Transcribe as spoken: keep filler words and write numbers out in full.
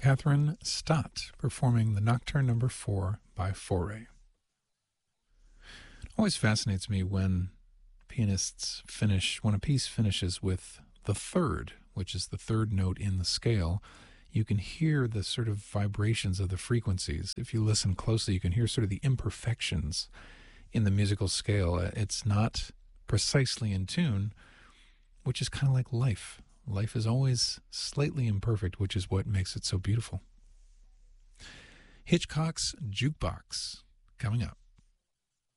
Catherine Stott performing the Nocturne Number Four by Fauré. It always fascinates me when pianists finish, when a piece finishes with the third, which is the third note in the scale. You can hear the sort of vibrations of the frequencies. If you listen closely, you can hear sort of the imperfections in the musical scale. It's not precisely in tune, which is kind of like life. Life is always slightly imperfect, which is what makes it so beautiful. Hitchcock's Jukebox, coming up.